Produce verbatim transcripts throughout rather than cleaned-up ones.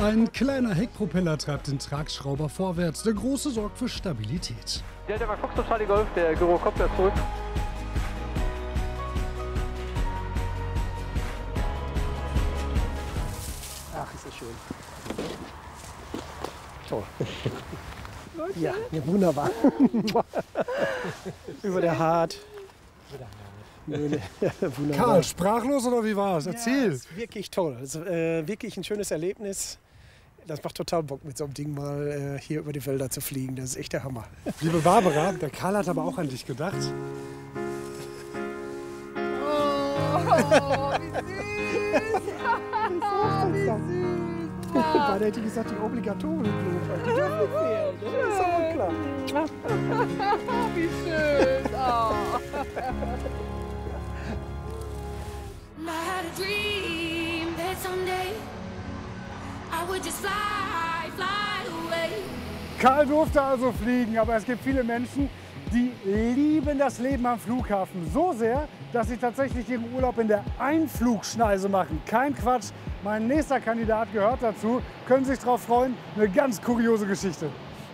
Ein kleiner Heckpropeller treibt den Tragschrauber vorwärts. Der große sorgt für Stabilität. Der der Fox und Charlie Golf, der Gyrocopter zurück. Ach, ist das schön. Toll. Ja, ja, wunderbar. Über der Hart. Karl, sprachlos oder wie war es? Erzähl. Ja, ist wirklich toll. Es ist äh, wirklich ein schönes Erlebnis. Das macht total Bock, mit so einem Ding mal äh, hier über die Wälder zu fliegen. Das ist echt der Hammer. Liebe Barbara, der Karl hat aber auch an dich gedacht. Oh, wie süß! Oh, wie süß! Beide hätte ich gesagt, die obligatorische Blume. Die dürfen nicht fehlen. Das ist aber klar. Wie schön! Oh. I had a dream that someday I would just fly, fly away. Karl durfte also fliegen, aber es gibt viele Menschen, die lieben das Leben am Flughafen so sehr, dass sie tatsächlich ihren Urlaub in der Einflugschneise machen. Kein Quatsch, mein nächster Kandidat gehört dazu. Können Sie sich darauf freuen? Eine ganz kuriose Geschichte.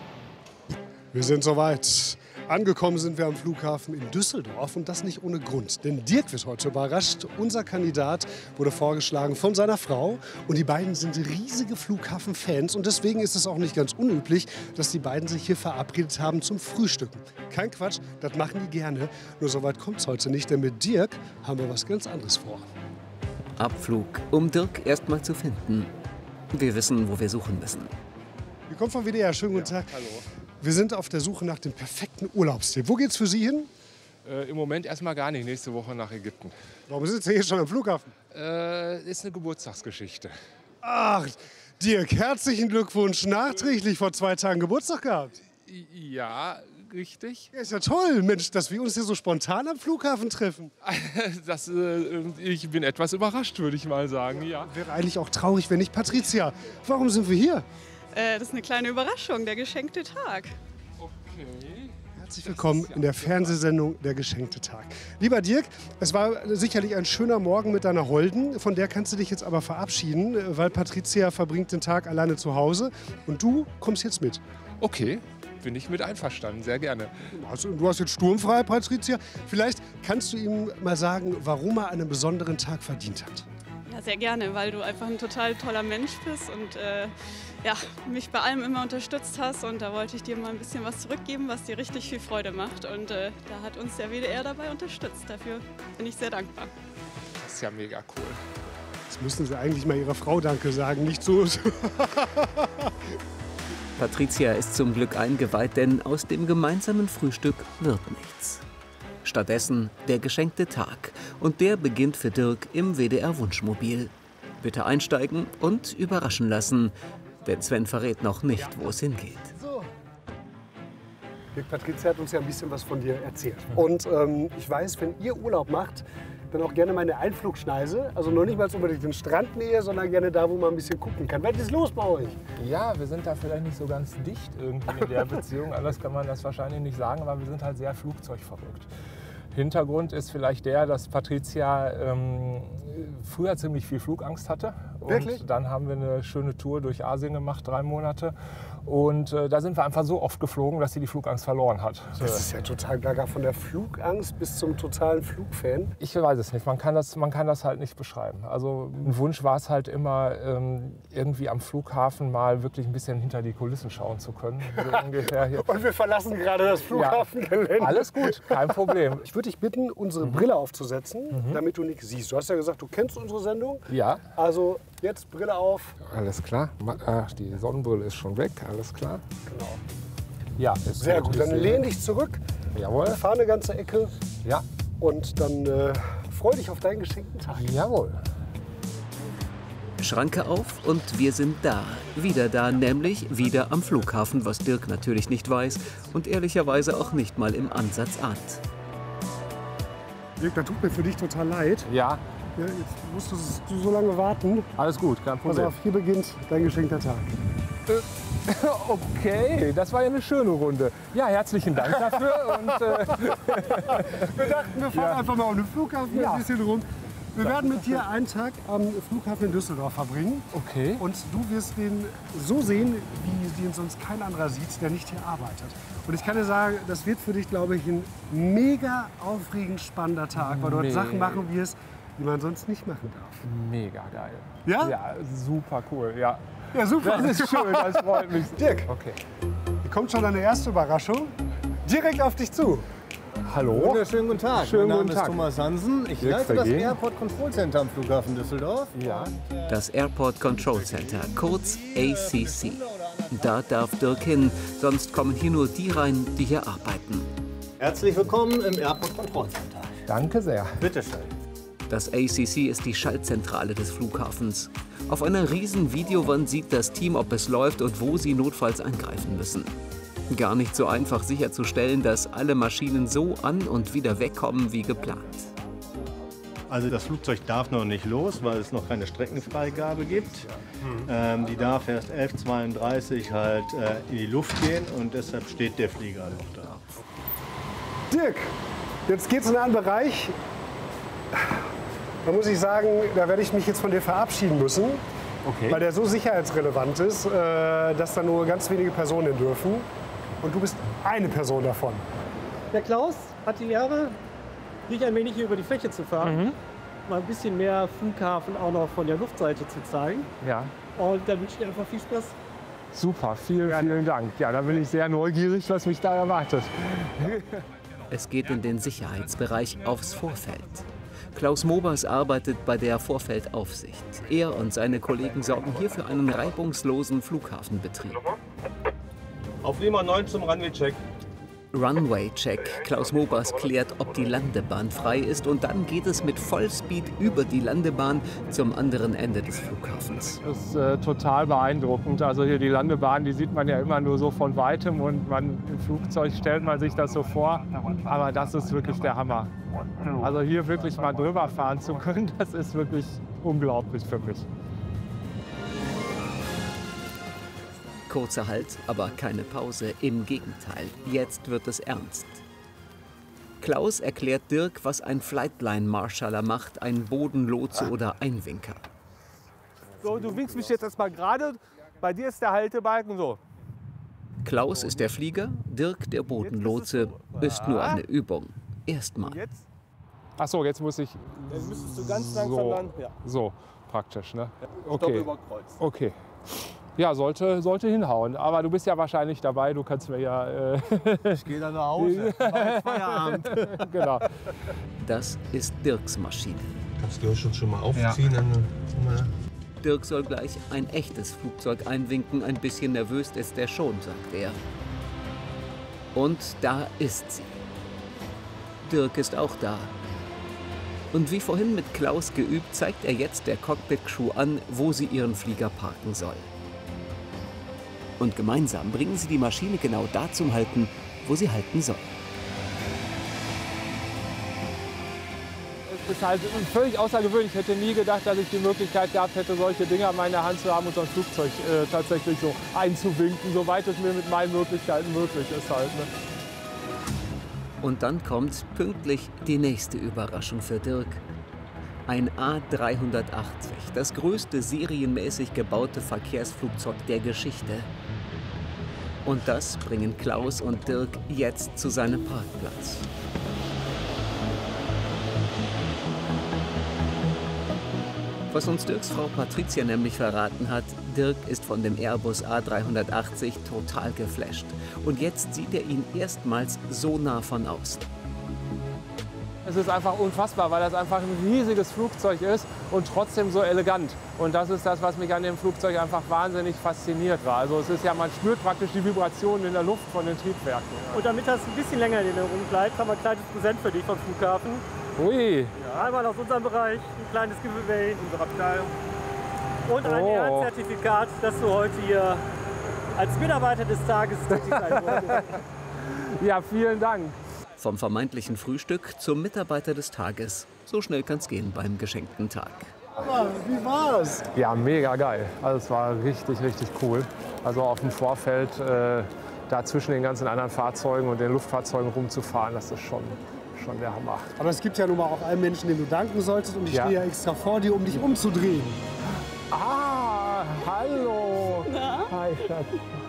Wir sind soweit. Angekommen sind wir am Flughafen in Düsseldorf und das nicht ohne Grund. Denn Dirk wird heute überrascht. Unser Kandidat wurde vorgeschlagen von seiner Frau und die beiden sind riesige Flughafenfans und deswegen ist es auch nicht ganz unüblich, dass die beiden sich hier verabredet haben zum Frühstücken. Kein Quatsch, das machen die gerne. Nur so weit kommt es heute nicht, denn mit Dirk haben wir was ganz anderes vor. Abflug, um Dirk erstmal zu finden. Wir wissen, wo wir suchen müssen. Wir kommen vom W D R. Schönen guten Tag. Hallo. Wir sind auf der Suche nach dem perfekten Urlaubstipp. Wo geht's für Sie hin? Äh, Im Moment erstmal gar nicht. Nächste Woche nach Ägypten. Warum sind Sie hier schon am Flughafen? Äh, ist eine Geburtstagsgeschichte. Ach, Dirk, herzlichen Glückwunsch. Nachträglich vor zwei Tagen Geburtstag gehabt. Ja, richtig. Ja, ist ja toll, Mensch, dass wir uns hier so spontan am Flughafen treffen. Das, äh, ich bin etwas überrascht, würde ich mal sagen. Ja. Wäre eigentlich auch traurig, wenn nicht. Patricia, warum sind wir hier? Äh, das ist eine kleine Überraschung, der geschenkte Tag. Okay. Herzlich willkommen in der Fernsehsendung Der geschenkte Tag. Lieber Dirk, es war sicherlich ein schöner Morgen mit deiner Holden. Von der kannst du dich jetzt aber verabschieden, weil Patricia verbringt den Tag alleine zu Hause. Und du kommst jetzt mit. Okay, bin ich mit einverstanden. Sehr gerne. Also, du hast jetzt sturmfrei, Patricia. Vielleicht kannst du ihm mal sagen, warum er einen besonderen Tag verdient hat. Ja, sehr gerne, weil du einfach ein total toller Mensch bist und äh, ja, mich bei allem immer unterstützt hast. Und da wollte ich dir mal ein bisschen was zurückgeben, was dir richtig viel Freude macht. Und äh, da hat uns der W D R dabei unterstützt. Dafür bin ich sehr dankbar. Das ist ja mega cool. Jetzt müssen Sie eigentlich mal Ihrer Frau Danke sagen, nicht so. Patricia ist zum Glück eingeweiht, denn aus dem gemeinsamen Frühstück wird nichts. Stattdessen der geschenkte Tag. Und der beginnt für Dirk im W D R-Wunschmobil. Bitte einsteigen und überraschen lassen. Denn Sven verrät noch nicht, wo es hingeht. So. Dirk, Patricia hat uns ja ein bisschen was von dir erzählt. Und ähm, ich weiß, wenn ihr Urlaub macht, dann auch gerne mal eine Einflugschneise. Also noch nicht mal unbedingt in Strandnähe, sondern gerne da, wo man ein bisschen gucken kann. Was ist los bei euch? Ja, wir sind da vielleicht nicht so ganz dicht irgendwie in der Beziehung. Anders kann man das wahrscheinlich nicht sagen, aber wir sind halt sehr flugzeugverrückt. Hintergrund ist vielleicht der, dass Patricia ähm, früher ziemlich viel Flugangst hatte. Und Wirklich? Dann haben wir eine schöne Tour durch Asien gemacht, drei Monate. Und äh, da sind wir einfach so oft geflogen, dass sie die Flugangst verloren hat. Das ist ja total gaga. Von der Flugangst bis zum totalen Flugfan. Ich weiß es nicht. Man kann das, man kann das halt nicht beschreiben. Also ein Wunsch war es halt immer, ähm, irgendwie am Flughafen mal wirklich ein bisschen hinter die Kulissen schauen zu können. So ungefähr hier. Und wir verlassen gerade das Flughafengelände. Ja, alles gut, kein Problem. Ich würde dich bitten, unsere Mhm. Brille aufzusetzen, Mhm. damit du nichts siehst. Du hast ja gesagt, du kennst unsere Sendung. Ja. Also jetzt Brille auf. Alles klar. Ach, die Sonnenbrille ist schon weg. Alles klar. Genau. Ja, ist Sehr gut. Dann lehn dich zurück. Jawohl. Fahr eine ganze Ecke. Ja. Und dann äh, freu dich auf deinen geschenkten Tag. Jawohl. Schranke auf und wir sind da. Wieder da, nämlich wieder am Flughafen, was Dirk natürlich nicht weiß und ehrlicherweise auch nicht mal im Ansatz ahnt. Dirk, das tut mir für dich total leid. Ja. Ja, jetzt musst du so lange warten. Alles gut, kein Pass Problem. auf, hier beginnt dein geschenkter Tag. Okay, das war ja eine schöne Runde. Ja, herzlichen Dank dafür. Und, äh Wir dachten, wir fahren Ja. einfach mal um den Flughafen Ja. ein bisschen rum. Wir werden mit dir einen Tag am Flughafen in Düsseldorf verbringen. Okay. Und du wirst den so sehen, wie den sonst kein anderer sieht, der nicht hier arbeitet. Und ich kann dir sagen, das wird für dich, glaube ich, ein mega aufregend spannender Tag, weil du heute Sachen machen wirst, die man sonst nicht machen darf. Mega geil. Ja? Ja, super cool. Ja, Ja, super. das ist schön, das freut mich. Dirk, Okay. hier kommt schon deine erste Überraschung. Direkt auf dich zu. Hallo. Wunderschönen guten Tag. Schönen mein Name guten ist Tag. Thomas Hansen. Ich Dirk leite das Vergehen. Airport Control Center am Flughafen Düsseldorf. Ja. Das Airport Control Center, kurz A C C. Da darf Dirk hin, sonst kommen hier nur die rein, die hier arbeiten. Herzlich willkommen im Airport Control Center. Danke sehr. Bitte schön. Das A C C ist die Schaltzentrale des Flughafens. Auf einer riesen Videowand sieht das Team, ob es läuft und wo sie notfalls eingreifen müssen. Gar nicht so einfach sicherzustellen, dass alle Maschinen so an und wieder wegkommen wie geplant. Also das Flugzeug darf noch nicht los, weil es noch keine Streckenfreigabe gibt. Ähm, die darf erst elf Uhr zweiunddreißig halt äh, in die Luft gehen und deshalb steht der Flieger noch da. Dirk, jetzt geht's in einen Bereich, da muss ich sagen, da werde ich mich jetzt von dir verabschieden müssen, Okay. weil der so sicherheitsrelevant ist, äh, dass da nur ganz wenige Personen hin dürfen. Und du bist eine Person davon. Der Klaus hat die Ehre, dich ein wenig hier über die Fläche zu fahren. Mhm. Mal ein bisschen mehr Flughafen auch noch von der Luftseite zu zeigen. Ja. Und dann wünsche ich dir einfach viel Spaß. Super, vielen, vielen Dank. Ja, da bin ich sehr neugierig, was mich da erwartet. Es geht in den Sicherheitsbereich aufs Vorfeld. Klaus Mobers arbeitet bei der Vorfeldaufsicht. Er und seine Kollegen sorgen hier für einen reibungslosen Flughafenbetrieb. Auf Lima neun zum Runway-Check. Runway-Check. Klaus Mobers klärt, ob die Landebahn frei ist, und dann geht es mit Vollspeed über die Landebahn zum anderen Ende des Flughafens. Das ist äh, total beeindruckend. Also hier die Landebahn, die sieht man ja immer nur so von Weitem und man, im Flugzeug stellt man sich das so vor. Aber das ist wirklich der Hammer. Also hier wirklich mal drüber fahren zu können, das ist wirklich unglaublich für mich. Kurzer Halt, aber keine Pause. Im Gegenteil, jetzt wird es ernst. Klaus erklärt Dirk, was ein Flightline-Marshaller macht, ein Bodenlotse oder Einwinker. So, du winkst mich jetzt erstmal gerade. Bei dir ist der Haltebalken so. Klaus ist der Flieger, Dirk der Bodenlotse. Ist nur eine Übung. Erstmal. Jetzt? Ach so, jetzt muss ich. Dann müsstest du ganz langsam so, landen. Ja. so praktisch, ne? Stopp Okay. über Kreuz. Okay. Ja, sollte, sollte hinhauen. Aber du bist ja wahrscheinlich dabei. Du kannst mir ja. Äh Ich gehe dann nach Hause. Feierabend. genau. Das ist Dirks Maschine. Kannst du schon schon mal aufziehen? Dann, Dirk soll gleich ein echtes Flugzeug einwinken. Ein bisschen nervös ist er schon, sagt er. Und da ist sie. Dirk ist auch da. Und wie vorhin mit Klaus geübt, zeigt er jetzt der Cockpit-Crew an, wo sie ihren Flieger parken soll. Und gemeinsam bringen sie die Maschine genau da zum Halten, wo sie halten soll. Es ist halt völlig außergewöhnlich. Ich hätte nie gedacht, dass ich die Möglichkeit gehabt hätte, solche Dinger in meiner Hand zu haben und so ein Flugzeug äh, tatsächlich so einzuwinken, soweit es mir mit meinen Möglichkeiten möglich ist halt. Ne? Und dann kommt pünktlich die nächste Überraschung für Dirk. Ein A dreihundertachtzig, das größte serienmäßig gebaute Verkehrsflugzeug der Geschichte. Und das bringen Klaus und Dirk jetzt zu seinem Parkplatz. Was uns Dirks Frau Patricia nämlich verraten hat, Dirk ist von dem Airbus A dreihundertachtzig total geflasht. Und jetzt sieht er ihn erstmals so nah von außen. Es ist einfach unfassbar, weil das einfach ein riesiges Flugzeug ist und trotzdem so elegant. Und das ist das, was mich an dem Flugzeug einfach wahnsinnig fasziniert war. Also es ist ja, man spürt praktisch die Vibrationen in der Luft von den Triebwerken. Und damit das ein bisschen länger in Erinnerung bleibt, haben wir ein kleines Präsent für dich vom Flughafen. Ui! Ja, einmal aus unserem Bereich, ein kleines Giveaway, unsere Abteilung. Und ein Oh. Ehrenzertifikat, dass du heute hier als Mitarbeiter des Tages tätig sein wolltest. Ja, vielen Dank. Vom vermeintlichen Frühstück zum Mitarbeiter des Tages. So schnell kann's gehen beim geschenkten Tag. Wie war's? Ja, mega geil. Also es war richtig, richtig cool. Also auf dem Vorfeld, äh, da zwischen den ganzen anderen Fahrzeugen und den Luftfahrzeugen rumzufahren, das ist schon, schon der Hammer. Aber es gibt ja nun mal auch allen Menschen, denen du danken solltest. Und ich Ja. stehe ja extra vor dir, um dich umzudrehen. Ah, hallo. Na? Hi, Schatz.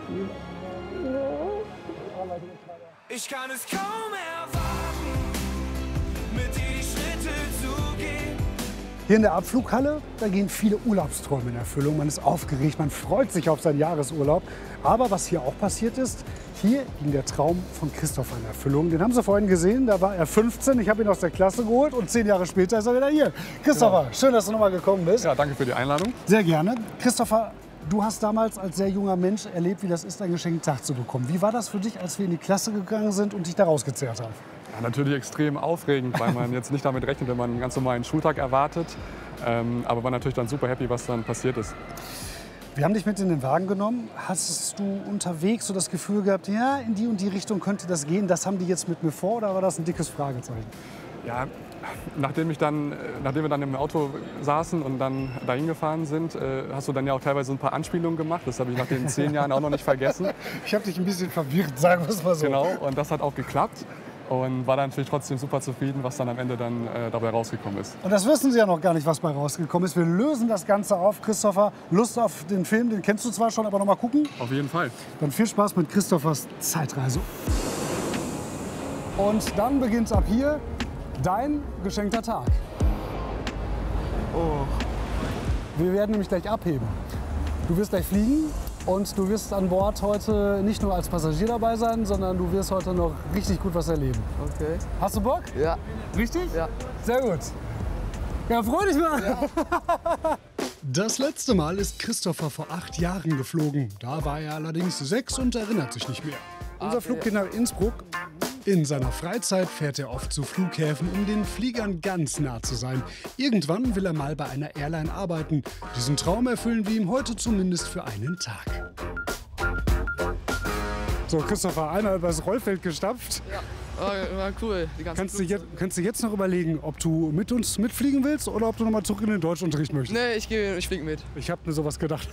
Ich kann es kaum erwarten, mit dir die Schritte zu gehen. Hier in der Abflughalle, da gehen viele Urlaubsträume in Erfüllung. Man ist aufgeregt, man freut sich auf seinen Jahresurlaub. Aber was hier auch passiert ist, hier ging der Traum von Christopher in Erfüllung. Den haben Sie vorhin gesehen, da war er fünfzehn. Ich habe ihn aus der Klasse geholt und zehn Jahre später ist er wieder hier. Christopher, Ja. schön, dass du noch mal gekommen bist. Ja, danke für die Einladung. Sehr gerne. Christopher, du hast damals als sehr junger Mensch erlebt, wie das ist, einen geschenkten Tag zu bekommen. Wie war das für dich, als wir in die Klasse gegangen sind und dich da rausgezerrt haben? Ja, natürlich extrem aufregend, weil man jetzt nicht damit rechnet, wenn man einen ganz normalen Schultag erwartet. Ähm, aber war natürlich dann super happy, was dann passiert ist. Wir haben dich mit in den Wagen genommen. Hast du unterwegs so das Gefühl gehabt, ja, in die und die Richtung könnte das gehen, das haben die jetzt mit mir vor, oder war das ein dickes Fragezeichen? Ja, nachdem, ich dann, nachdem wir dann im Auto saßen und dann dahin gefahren sind, äh, hast du dann ja auch teilweise ein paar Anspielungen gemacht. Das habe ich nach den zehn Jahren auch noch nicht vergessen. Ich habe dich ein bisschen verwirrt, sagen wir es mal so. Genau, und das hat auch geklappt. Und war dann natürlich trotzdem super zufrieden, was dann am Ende dann äh, dabei rausgekommen ist. Und das wissen Sie ja noch gar nicht, was bei rausgekommen ist. Wir lösen das Ganze auf. Christopher, Lust auf den Film, den kennst du zwar schon, aber noch mal gucken? Auf jeden Fall. Dann viel Spaß mit Christophers Zeitreise. Und dann beginnt ab hier dein geschenkter Tag. Oh. Wir werden nämlich gleich abheben. Du wirst gleich fliegen und du wirst an Bord heute nicht nur als Passagier dabei sein, sondern du wirst heute noch richtig gut was erleben. Okay. Hast du Bock? Ja. Richtig? Ja. Sehr gut. Ja, freu dich mal. Ja. Das letzte Mal ist Christopher vor acht Jahren geflogen. Da war er allerdings sechs und erinnert sich nicht mehr. Unser Flug geht nach Innsbruck. In seiner Freizeit fährt er oft zu Flughäfen, um den Fliegern ganz nah zu sein. Irgendwann will er mal bei einer Airline arbeiten. Diesen Traum erfüllen wir ihm heute zumindest für einen Tag. So, Christopher, einer übers Rollfeld gestapft. Ja, war, war cool. Die ganze Kannst du, jetzt, kannst du jetzt noch überlegen, ob du mit uns mitfliegen willst oder ob du noch mal zurück in den Deutschunterricht möchtest? Nee, ich, geh, ich fliege mit. Ich habe mir sowas gedacht.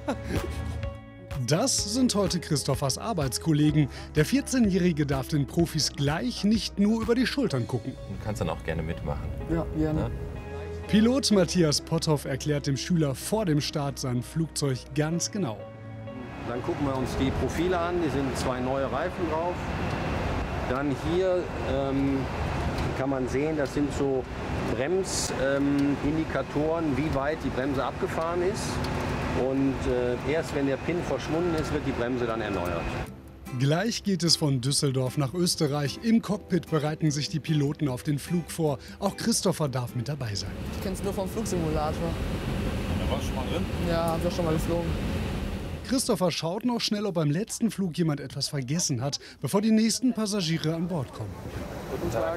Das sind heute Christophers Arbeitskollegen. Der vierzehnjährige darf den Profis gleich nicht nur über die Schultern gucken. Du kannst dann auch gerne mitmachen. Ja, gerne. Ja? Pilot Matthias Potthoff erklärt dem Schüler vor dem Start sein Flugzeug ganz genau. Dann gucken wir uns die Profile an. Hier sind zwei neue Reifen drauf. Dann hier ähm, kann man sehen, das sind so Bremsindikatoren, ähm, wie weit die Bremse abgefahren ist. Und äh, erst wenn der Pin verschwunden ist, wird die Bremse dann erneuert. Gleich geht es von Düsseldorf nach Österreich. Im Cockpit bereiten sich die Piloten auf den Flug vor. Auch Christopher darf mit dabei sein. Ich kenn's nur vom Flugsimulator. Da warst du schon mal drin? Ja, hab ich schon mal geflogen. Christopher schaut noch schnell, ob beim letzten Flug jemand etwas vergessen hat, bevor die nächsten Passagiere an Bord kommen. Guten Tag.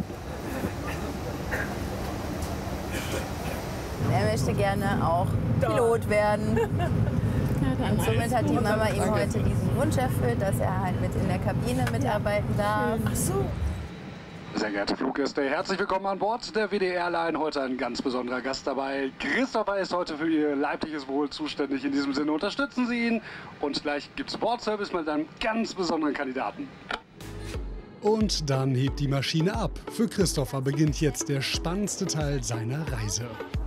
Er möchte gerne auch Pilot werden. Und somit hat die Mama ihm heute diesen Wunsch erfüllt, dass er halt mit in der Kabine mitarbeiten darf. Ach so. Sehr geehrte Fluggäste, herzlich willkommen an Bord der W D Airline. Heute ein ganz besonderer Gast dabei. Christopher ist heute für Ihr leibliches Wohl zuständig. In diesem Sinne unterstützen Sie ihn. Und gleich gibt es Bordservice mit einem ganz besonderen Kandidaten. Und dann hebt die Maschine ab. Für Christopher beginnt jetzt der spannendste Teil seiner Reise.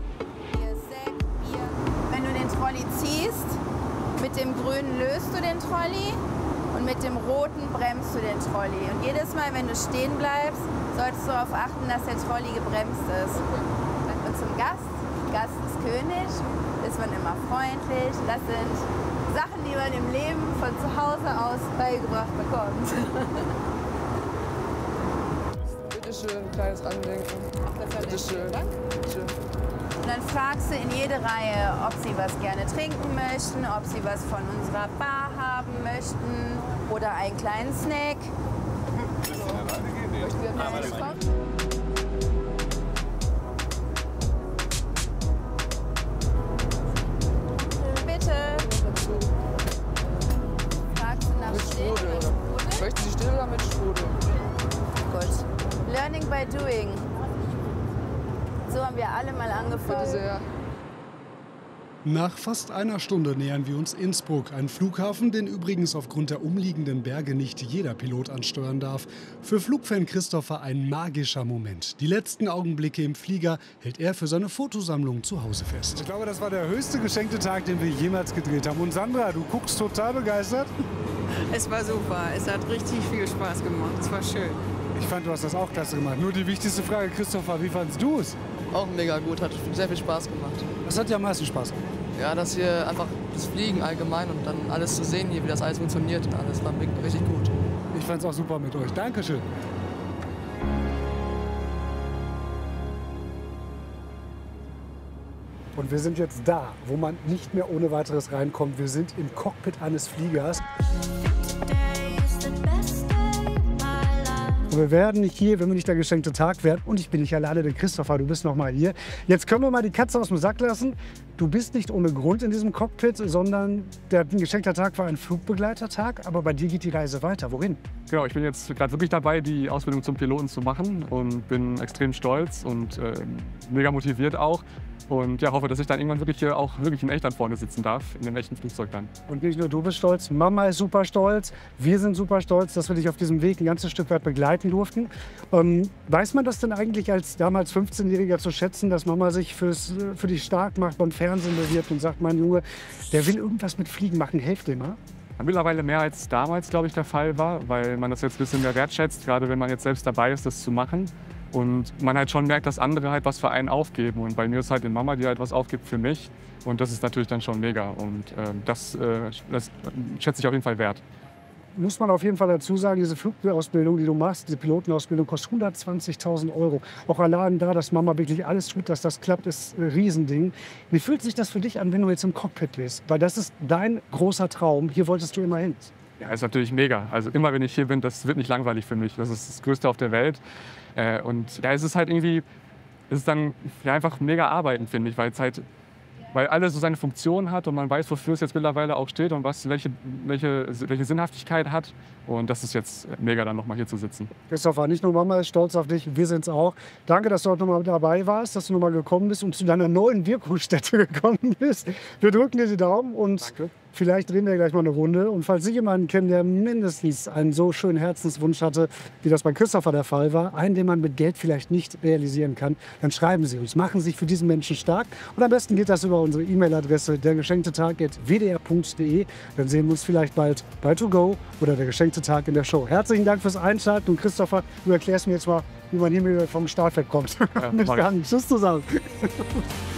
Wenn du den Trolley ziehst, mit dem grünen löst du den Trolley und mit dem roten bremst du den Trolley. Und jedes Mal, wenn du stehen bleibst, solltest du darauf achten, dass der Trolley gebremst ist. Und zum Gast, Gast ist König, ist man immer freundlich. Das sind Sachen, die man im Leben von zu Hause aus beigebracht bekommt. Bitte schön, kleines Andenken. Bitte schön. Danke. Schön. Und dann fragst du in jede Reihe, ob sie was gerne trinken möchten, ob sie was von unserer Bar haben möchten oder einen kleinen Snack. Möchten wir mal was kommen? Bitte. Fragst du nach Mit Still Sprudel. oder Sprudel? Möchten Sie still oder mit Sprudel? Gut. Learning by doing. So haben wir alle mal angefangen. Bitte sehr. Nach fast einer Stunde nähern wir uns Innsbruck, ein Flughafen, den übrigens aufgrund der umliegenden Berge nicht jeder Pilot ansteuern darf. Für Flugfan Christopher ein magischer Moment. Die letzten Augenblicke im Flieger hält er für seine Fotosammlung zu Hause fest. Ich glaube, das war der höchste geschenkte Tag, den wir jemals gedreht haben. Und Sandra, du guckst total begeistert. Es war super, es hat richtig viel Spaß gemacht, es war schön. Ich fand, du hast das auch klasse gemacht. Nur die wichtigste Frage, Christopher, wie fandest du es? Auch mega gut, hat sehr viel Spaß gemacht. Was hat dir am meisten Spaß gemacht? Ja, dass hier einfach das Fliegen allgemein und dann alles zu sehen hier, wie das alles funktioniert und alles war richtig gut. Ich fand es auch super mit euch. Dankeschön. Und wir sind jetzt da, wo man nicht mehr ohne weiteres reinkommt. Wir sind im Cockpit eines Fliegers. Und wir werden hier, wenn wir nicht der geschenkte Tag werden, und ich bin nicht alleine, denn Christopher, du bist noch mal hier. Jetzt können wir mal die Katze aus dem Sack lassen. Du bist nicht ohne Grund in diesem Cockpit, sondern der geschenkte Tag war ein Flugbegleitertag, aber bei dir geht die Reise weiter. Wohin? Genau, ich bin jetzt gerade wirklich dabei, die Ausbildung zum Piloten zu machen und bin extrem stolz und äh, mega motiviert auch. Und ja, hoffe, dass ich dann irgendwann wirklich hier auch wirklich in echt dann vorne sitzen darf, in dem echten Flugzeug dann. Und nicht nur du bist stolz, Mama ist super stolz, wir sind super stolz, dass wir dich auf diesem Weg ein ganzes Stück weit begleiten durften. Ähm, weiß man das denn eigentlich als damals fünfzehnjähriger zu schätzen, dass Mama sich fürs, für dich stark macht, beim Fernsehen bewirbt und sagt, mein Junge, der will irgendwas mit Fliegen machen, helft dem mal? Mittlerweile mehr als damals, glaube ich, der Fall war, weil man das jetzt ein bisschen mehr wertschätzt, gerade wenn man jetzt selbst dabei ist, das zu machen. Und man halt schon merkt, dass andere halt was für einen aufgeben. Und bei mir ist halt die Mama, die halt was aufgibt für mich. Und das ist natürlich dann schon mega. Und äh, das, äh, das schätze ich auf jeden Fall wert. Muss man auf jeden Fall dazu sagen, diese Flugausbildung, die du machst, diese Pilotenausbildung, kostet hundertzwanzigtausend Euro. Auch allein da, dass Mama wirklich alles tut, dass das klappt, ist ein Riesending. Wie fühlt sich das für dich an, wenn du jetzt im Cockpit bist? Weil das ist dein großer Traum. Hier wolltest du immer hin. Ja, ist natürlich mega. Also immer, wenn ich hier bin, das wird nicht langweilig für mich. Das ist das Größte auf der Welt. Äh, und ja, es ist halt irgendwie, es ist dann ja, einfach mega arbeiten, finde ich, weil es halt, weil alles so seine Funktion hat und man weiß, wofür es jetzt mittlerweile auch steht und was, welche, welche, welche Sinnhaftigkeit hat. Und das ist jetzt mega, dann nochmal hier zu sitzen. Christopher, nicht nur Mama ist stolz auf dich, wir sind es auch. Danke, dass du heute nochmal dabei warst, dass du nochmal gekommen bist und zu deiner neuen Wirkungsstätte gekommen bist. Wir drücken dir die Daumen und Danke. Vielleicht drehen wir gleich mal eine Runde. Und falls Sie jemanden kennen, der mindestens einen so schönen Herzenswunsch hatte, wie das bei Christopher der Fall war, einen, den man mit Geld vielleicht nicht realisieren kann, dann schreiben Sie uns, machen Sie sich für diesen Menschen stark. Und am besten geht das über unsere E-Mail-Adresse dergeschenktetag at w d r punkt d e. Dann sehen wir uns vielleicht bald bei To Go oder der geschenkte Tag in der Show. Herzlichen Dank fürs Einschalten. Und Christopher, du erklärst mir jetzt mal, wie man hier wieder vom Startfeld kommt. Ja, Bis dann. Tschüss zusammen.